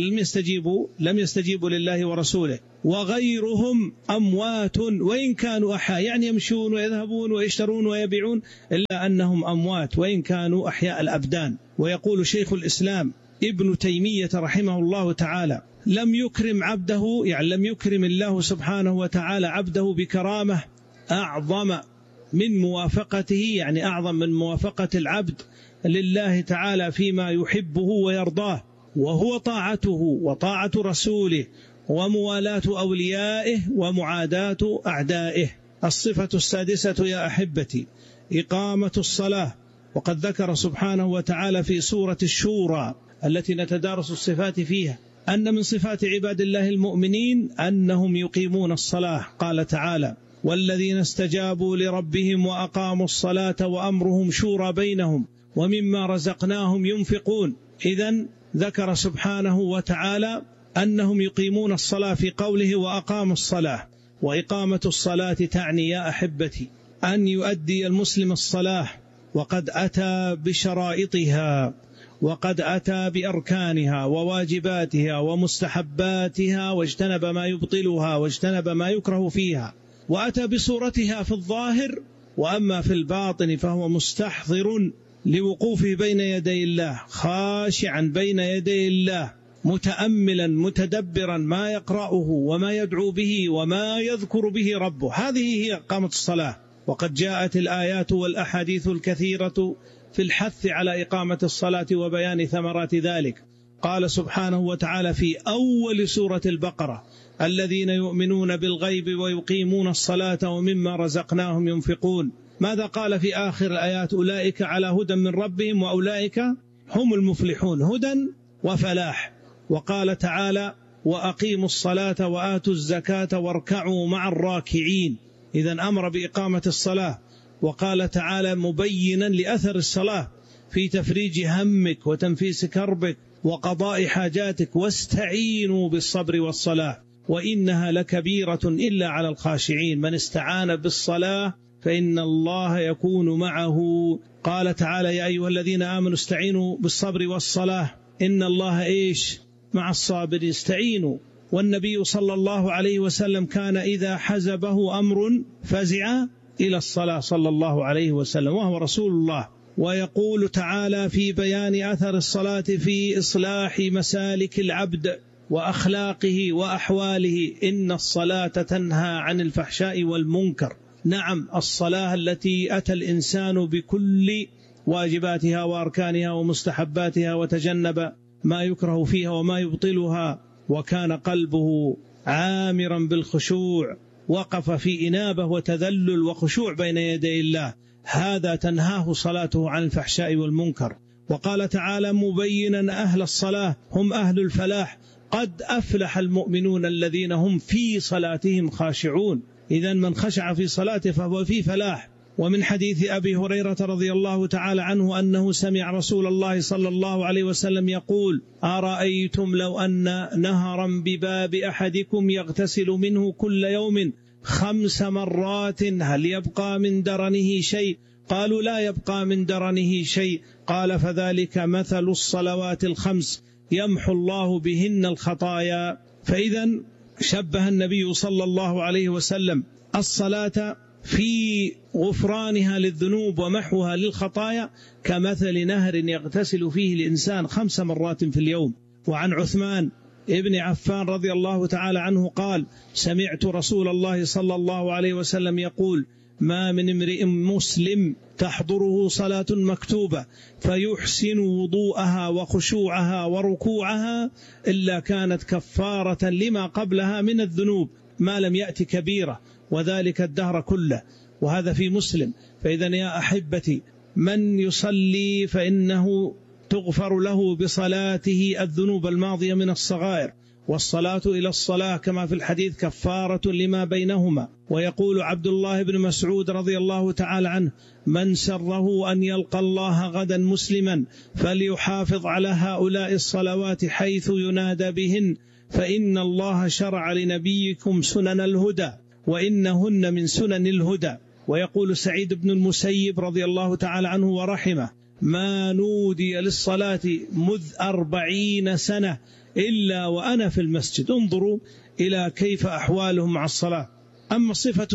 لم يستجيبوا لله ورسوله، وغيرهم أموات وإن كانوا أحياء، يعني يمشون ويذهبون ويشترون ويبيعون، إلا أنهم أموات وإن كانوا أحياء الأبدان. ويقول شيخ الإسلام ابن تيمية رحمه الله تعالى: لم يكرم عبده، يعني لم يكرم الله سبحانه وتعالى عبده بكرامة أعظم من موافقته، يعني أعظم من موافقة العبد لله تعالى فيما يحبه ويرضاه، وهو طاعته وطاعة رسوله وموالاة أوليائه ومعاداة أعدائه. الصفة السادسة يا أحبتي إقامة الصلاة. وقد ذكر سبحانه وتعالى في سورة الشورى التي نتدارس الصفات فيها أن من صفات عباد الله المؤمنين أنهم يقيمون الصلاة. قال تعالى: والذين استجابوا لربهم وأقاموا الصلاة وأمرهم شورى بينهم ومما رزقناهم ينفقون. إذن ذكر سبحانه وتعالى أنهم يقيمون الصلاة في قوله وأقاموا الصلاة. وإقامة الصلاة تعني يا أحبتي أن يؤدي المسلم الصلاة وقد أتى بشرائطها، وقد أتى بأركانها وواجباتها ومستحباتها، واجتنب ما يبطلها واجتنب ما يكره فيها، وأتى بصورتها في الظاهر. وأما في الباطن فهو مستحضر لوقوفه بين يدي الله، خاشعا بين يدي الله، متأملا متدبرا ما يقرأه وما يدعو به وما يذكر به ربه. هذه هي إقامة الصلاة. وقد جاءت الآيات والأحاديث الكثيرة في الحث على إقامة الصلاة وبيان ثمرات ذلك. قال سبحانه وتعالى في أول سورة البقرة: الذين يؤمنون بالغيب ويقيمون الصلاة ومما رزقناهم ينفقون. ماذا قال في آخر الآيات؟ أولئك على هدى من ربهم وأولئك هم المفلحون. هدى وفلاح. وقال تعالى: وأقيموا الصلاة وآتوا الزكاة واركعوا مع الراكعين. إذن أمر بإقامة الصلاة. وقال تعالى مبينا لأثر الصلاة في تفريج همك وتنفيس كربك وقضاء حاجاتك: واستعينوا بالصبر والصلاة وإنها لكبيرة إلا على الخاشعين. من استعان بالصلاة فإن الله يكون معه. قال تعالى: يا أيها الذين آمنوا استعينوا بالصبر والصلاة إن الله إيش؟ مع الصابرين. استعينوا. والنبي صلى الله عليه وسلم كان إذا حزبه أمر فزع إلى الصلاة صلى الله عليه وسلم، وهو رسول الله. ويقول تعالى في بيان أثر الصلاة في إصلاح مسالك العبد وأخلاقه وأحواله: إن الصلاة تنهى عن الفحشاء والمنكر. نعم، الصلاة التي أتى الإنسان بكل واجباتها وأركانها ومستحباتها وتجنب ما يكره فيها وما يبطلها، وكان قلبه عامرا بالخشوع، وقف في إنابة وتذلل وخشوع بين يدي الله، هذا تنهاه صلاته عن الفحشاء والمنكر. وقال تعالى مبينا أهل الصلاة هم أهل الفلاح: قد أفلح المؤمنون الذين هم في صلاتهم خاشعون. إذن من خشع في صلاته فهو في فلاح. ومن حديث أبي هريرة رضي الله تعالى عنه أنه سمع رسول الله صلى الله عليه وسلم يقول: أرأيتم لو أن نهرا بباب أحدكم يغتسل منه كل يوم 5 مرات هل يبقى من درنه شيء؟ قالوا: لا يبقى من درنه شيء. قال: فذلك مثل الصلوات ال5 يمحو الله بهن الخطايا. فإذا شبه النبي صلى الله عليه وسلم الصلاة في غفرانها للذنوب ومحوها للخطايا كمثل نهر يغتسل فيه الإنسان 5 مرات في اليوم. وعن عثمان ابن عفان رضي الله تعالى عنه قال: سمعت رسول الله صلى الله عليه وسلم يقول: ما من امرئ مسلم تحضره صلاة مكتوبة فيحسن وضوءها وخشوعها وركوعها إلا كانت كفارة لما قبلها من الذنوب ما لم يأتي كبيرة، وذلك الدهر كله. وهذا في مسلم. فإذا يا أحبتي، من يصلي فإنه تغفر له بصلاته الذنوب الماضية من الصغائر، والصلاة إلى الصلاة كما في الحديث كفارة لما بينهما. ويقول عبد الله بن مسعود رضي الله تعالى عنه: من سره أن يلقى الله غدا مسلما فليحافظ على هؤلاء الصلوات حيث ينادى بهن، فإن الله شرع لنبيكم سنن الهدى وإنهن من سنن الهدى. ويقول سعيد بن المسيب رضي الله تعالى عنه ورحمه: ما نودي للصلاة مذ 40 سنة إلا وأنا في المسجد. انظروا إلى كيف أحوالهم مع الصلاة. أما الصفة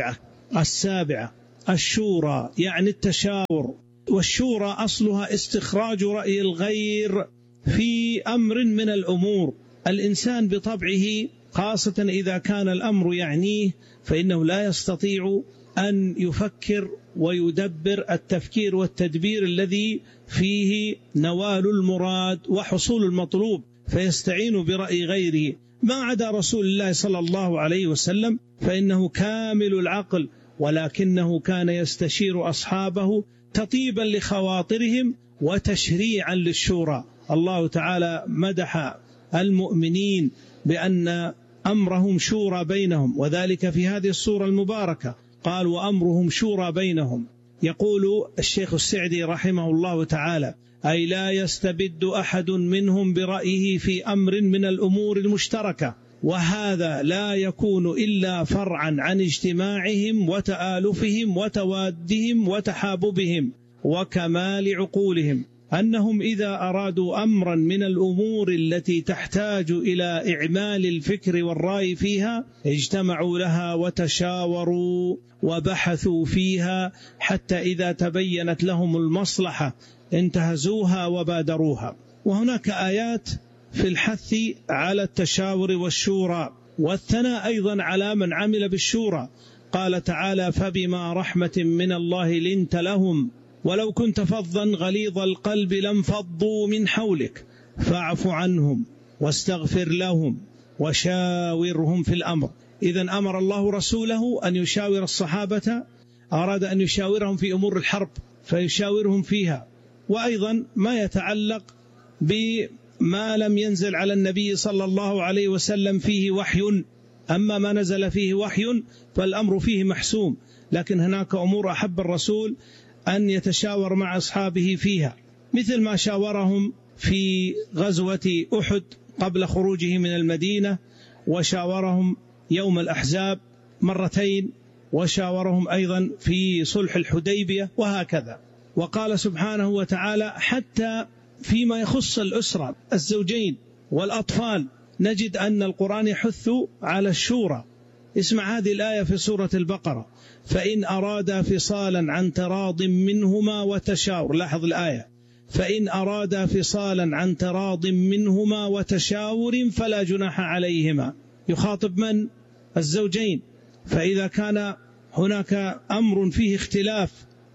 السابعة الشورى، يعني التشاور. والشورى أصلها استخراج رأي الغير في أمر من الأمور. الإنسان بطبعه خاصة إذا كان الأمر يعنيه فإنه لا يستطيع أن يفكر ويدبر التفكير والتدبير الذي فيه نوال المراد وحصول المطلوب، فيستعين برأي غيره. ما عدا رسول الله صلى الله عليه وسلم فإنه كامل العقل، ولكنه كان يستشير أصحابه تطيبا لخواطرهم وتشريعا للشورى. الله تعالى مدح المؤمنين بأن أمرهم شورى بينهم، وذلك في هذه السورة المباركة قال: وأمرهم شورى بينهم. يقول الشيخ السعدي رحمه الله تعالى: أي لا يستبد أحد منهم برأيه في أمر من الأمور المشتركة، وهذا لا يكون إلا فرعا عن اجتماعهم وتآلفهم وتوادهم وتحاببهم وكمال عقولهم، أنهم إذا أرادوا أمرا من الأمور التي تحتاج إلى إعمال الفكر والرأي فيها اجتمعوا لها وتشاوروا وبحثوا فيها، حتى إذا تبينت لهم المصلحة انتهزوها وبادروها. وهناك آيات في الحث على التشاور والشورى، والثناء أيضا على من عمل بالشورى. قال تعالى: فبما رحمة من الله لنت لهم ولو كنت فظا غليظ القلب لانفضوا من حولك فاعف عنهم واستغفر لهم وشاورهم في الأمر. إذن أمر الله رسوله أن يشاور الصحابة، أراد أن يشاورهم في أمور الحرب فيشاورهم فيها، وأيضا ما يتعلق بما لم ينزل على النبي صلى الله عليه وسلم فيه وحي. أما ما نزل فيه وحي فالأمر فيه محسوم، لكن هناك أمور أحب الرسول أن يتشاور مع أصحابه فيها، مثل ما شاورهم في غزوة أحد قبل خروجه من المدينة، وشاورهم يوم الأحزاب مرتين، وشاورهم أيضا في صلح الحديبية، وهكذا. وقال سبحانه وتعالى حتى فيما يخص الأسرة الزوجين والأطفال نجد أن القرآن يحث على الشورى. اسمع هذه الآية في سورة البقرة: فإن أرادا فصالا عن تراض منهما وتشاور. لاحظ الآية: فإن أرادا فصالا عن تراض منهما وتشاور فلا جناح عليهما. يخاطب من؟ الزوجين. فإذا كان هناك أمر فيه اختلاف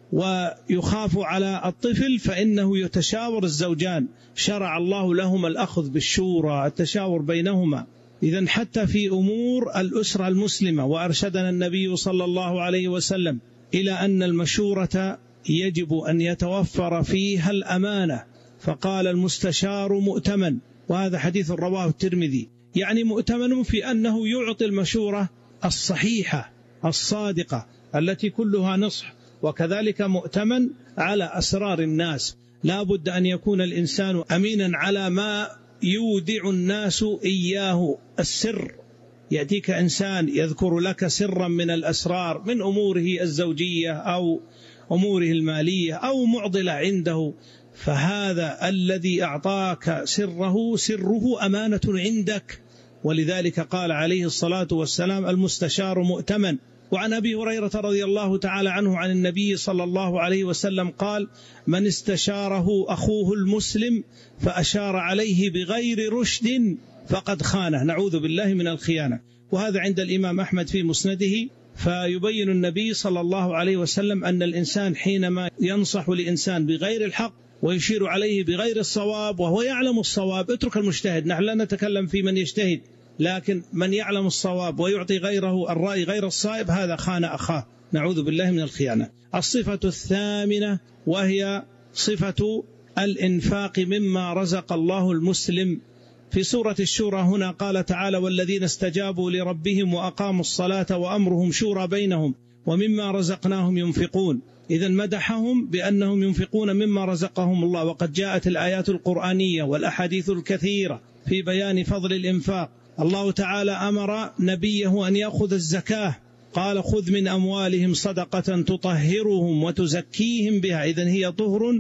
ويخاف على الطفل فإنه يتشاور الزوجان، شرع الله لهما الأخذ بالشورى، التشاور بينهما. إذن حتى في أمور الأسرة المسلمة، وأرشدنا النبي صلى الله عليه وسلم إلى أن المشورة يجب أن يتوفر فيها الأمانة، فقال: المستشار مؤتمن. وهذا حديث رواه الترمذي، يعني مؤتمن في أنه يعطي المشورة الصحيحة الصادقة التي كلها نصح، وكذلك مؤتمن على أسرار الناس. لا بد أن يكون الإنسان أمينا على ما يودع الناس إياه. السر، يأتيك إنسان يذكر لك سرا من الأسرار من أموره الزوجية أو أموره المالية أو معضلة عنده، فهذا الذي أعطاك سره أمانة عندك. ولذلك قال عليه الصلاة والسلام: المستشار مؤتمن. وعن أبي هريرة رضي الله تعالى عنه عن النبي صلى الله عليه وسلم قال: من استشاره أخوه المسلم فأشار عليه بغير رشد فقد خانه. نعوذ بالله من الخيانة. وهذا عند الإمام أحمد في مسنده. فيبين النبي صلى الله عليه وسلم أن الإنسان حينما ينصح لإنسان بغير الحق ويشير عليه بغير الصواب وهو يعلم الصواب، اترك المجتهد، نحن لا نتكلم في من يجتهد، لكن من يعلم الصواب ويعطي غيره الرأي غير الصائب هذا خان أخاه، نعوذ بالله من الخيانة. الصفة الثامنة وهي صفة الإنفاق مما رزق الله المسلم. في سورة الشورى هنا قال تعالى: والذين استجابوا لربهم وأقاموا الصلاة وأمرهم شورى بينهم ومما رزقناهم ينفقون. إذن مدحهم بأنهم ينفقون مما رزقهم الله، وقد جاءت الآيات القرآنية والأحاديث الكثيرة في بيان فضل الإنفاق. الله تعالى أمر نبيه أن يأخذ الزكاة قال خذ من أموالهم صدقة تطهرهم وتزكيهم بها، إذن هي طهر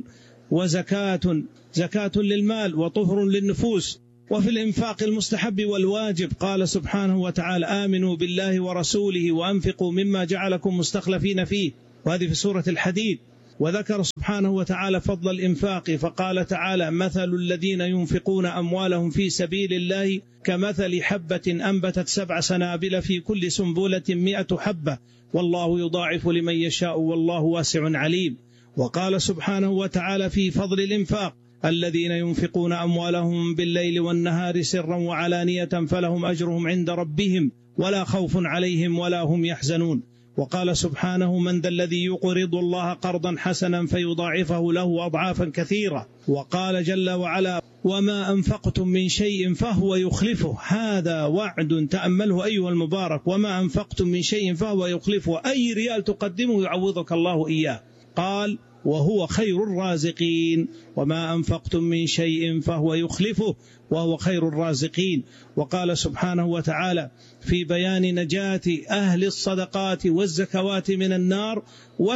وزكاة، زكاة للمال وطهر للنفوس. وفي الإنفاق المستحب والواجب قال سبحانه وتعالى آمنوا بالله ورسوله وأنفقوا مما جعلكم مستخلفين فيه، وهذه في سورة الحديد. وذكر سبحانه وتعالى فضل الإنفاق فقال تعالى مثل الذين ينفقون أموالهم في سبيل الله كمثل حبة أنبتت 7 سنابل في كل سنبلة 100 حبة والله يضاعف لمن يشاء والله واسع عليم. وقال سبحانه وتعالى في فضل الإنفاق الذين ينفقون أموالهم بالليل والنهار سرا وعلانية فلهم أجرهم عند ربهم ولا خوف عليهم ولا هم يحزنون. وقال سبحانه من ذا الذي يقرض الله قرضا حسنا فيضاعفه له أضعافا كثيرة. وقال جل وعلا وما أنفقتم من شيء فهو يخلفه، هذا وعد تأمله أيها المبارك، وما أنفقتم من شيء فهو يخلفه، أي ريال تقدمه يعوضك الله إياه. قال وهو خير الرازقين، وما أنفقتم من شيء فهو يخلفه وهو خير الرازقين. وقال سبحانه وتعالى في بيان نجاة أهل الصدقات والزكوات من النار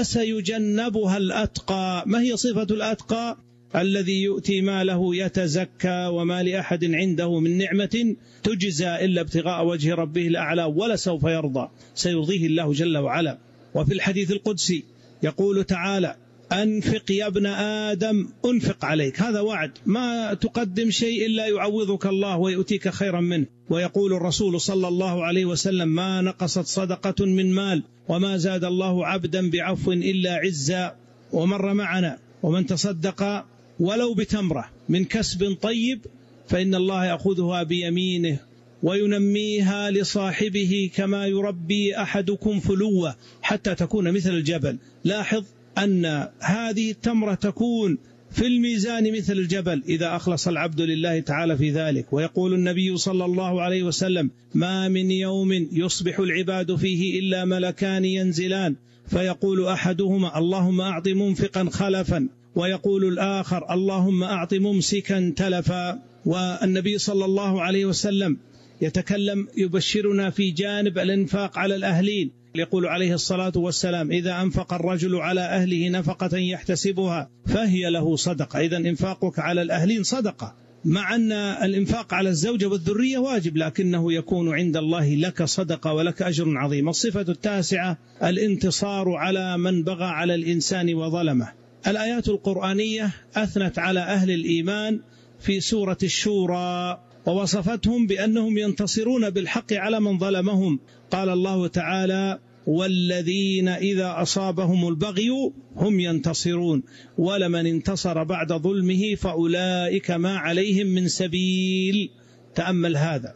وسيجنبها الأتقى. ما هي صفة الأتقى؟ الذي يؤتي ماله يتزكى وما لأحد عنده من نعمة تجزى إلا ابتغاء وجه ربه الأعلى ولسوف يرضى، سيرضيه الله جل وعلا. وفي الحديث القدسي يقول تعالى أنفق يا ابن آدم أنفق عليك، هذا وعد، ما تقدم شيء إلا يعوضك الله ويؤتيك خيرا منه. ويقول الرسول صلى الله عليه وسلم ما نقصت صدقة من مال وما زاد الله عبدا بعفو إلا عزا. ومر معنا ومن تصدق ولو بتمرة من كسب طيب فإن الله يأخذها بيمينه وينميها لصاحبه كما يربي أحدكم فلوة حتى تكون مثل الجبل. لاحظ أن هذه التمرة تكون في الميزان مثل الجبل إذا أخلص العبد لله تعالى في ذلك. ويقول النبي صلى الله عليه وسلم ما من يوم يصبح العباد فيه إلا ملكان ينزلان فيقول أحدهما اللهم أعط منفقا خلفا ويقول الآخر اللهم أعط ممسكا تلفا. والنبي صلى الله عليه وسلم يتكلم يبشرنا في جانب الإنفاق على الأهلين، يقول عليه الصلاة والسلام إذا أنفق الرجل على أهله نفقة يحتسبها فهي له صدقة. إذا إنفاقك على الأهلين صدقة، مع أن الإنفاق على الزوجة والذرية واجب لكنه يكون عند الله لك صدقة ولك أجر عظيم. الصفة 9 الانتصار على من بغى على الإنسان وظلمه. الآيات القرآنية أثنت على أهل الإيمان في سورة الشورى ووصفتهم بأنهم ينتصرون بالحق على من ظلمهم. قال الله تعالى والذين إذا أصابهم البغي هم ينتصرون ولمن انتصر بعد ظلمه فأولئك ما عليهم من سبيل. تأمل هذا.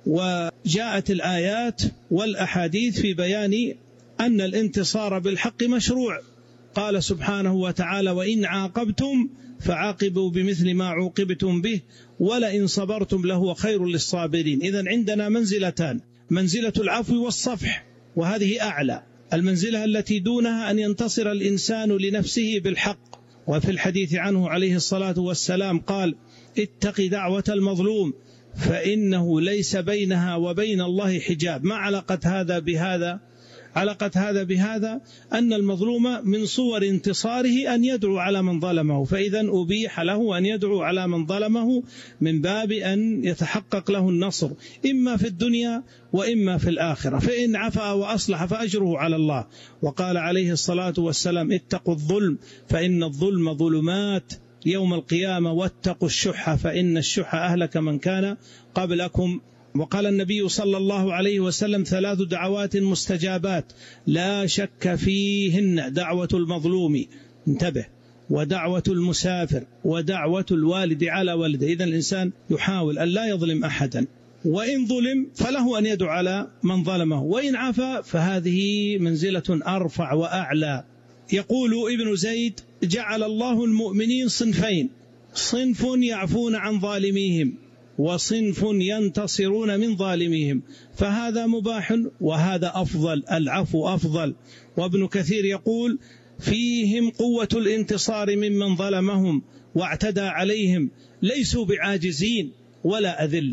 وجاءت الآيات والأحاديث في بيان أن الانتصار بالحق مشروع. قال سبحانه وتعالى وإن عاقبتم فعاقبوا بمثل ما عوقبتم به ولئن صبرتم لهو خير للصابرين. إذن عندنا منزلتان، منزلة العفو والصفح وهذه أعلى، المنزلة التي دونها أن ينتصر الإنسان لنفسه بالحق. وفي الحديث عنه عليه الصلاة والسلام قال اتق دعوة المظلوم فإنه ليس بينها وبين الله حجاب. ما علاقة هذا بهذا؟ علاقة هذا بهذا أن المظلوم من صور انتصاره أن يدعو على من ظلمه، فإذا أبيح له أن يدعو على من ظلمه من باب أن يتحقق له النصر إما في الدنيا وإما في الآخرة، فإن عفا وأصلح فأجره على الله. وقال عليه الصلاة والسلام اتقوا الظلم فإن الظلم ظلمات يوم القيامة واتقوا الشح فإن الشح أهلك من كان قبلكم. وقال النبي صلى الله عليه وسلم 3 دعوات مستجابات لا شك فيهن دعوة المظلوم، انتبه، ودعوة المسافر ودعوة الوالد على ولده. إذن الإنسان يحاول أن لا يظلم أحدا، وإن ظلم فله أن يدعو على من ظلمه، وإن عفا فهذه منزلة أرفع وأعلى. يقول ابن زيد جعل الله المؤمنين صنفين، صنف يعفون عن ظالميهم وصنف ينتصرون من ظالميهم، فهذا مباح وهذا أفضل، العفو أفضل. وابن كثير يقول فيهم قوة الانتصار ممن ظلمهم واعتدى عليهم، ليسوا بعاجزين ولا أذلة.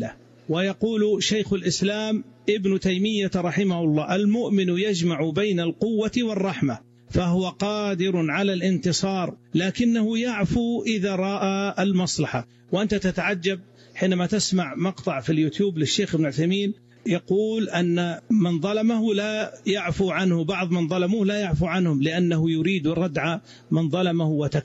ويقول شيخ الإسلام ابن تيمية رحمه الله: المؤمن يجمع بين القوة والرحمة، فهو قادر على الانتصار، لكنه يعفو إذا رأى المصلحة. وأنت تتعجب حينما تسمع مقطع في اليوتيوب للشيخ ابن عثيمين يقول أن من ظلمه لا يعفو عنه، بعض من ظلموه لا يعفو عنهم، لأنه يريد ردع من ظلمه